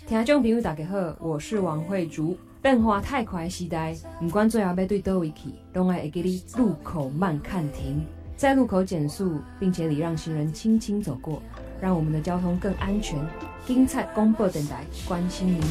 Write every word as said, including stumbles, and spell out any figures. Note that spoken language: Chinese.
听众朋友大家好，我是王慧竹。变化太快的时代，不管最后要对倒位去，拢爱会给你路口慢看停，在路口减速，并且礼让行人轻轻走过，让我们的交通更安全。警察广播电台关心您。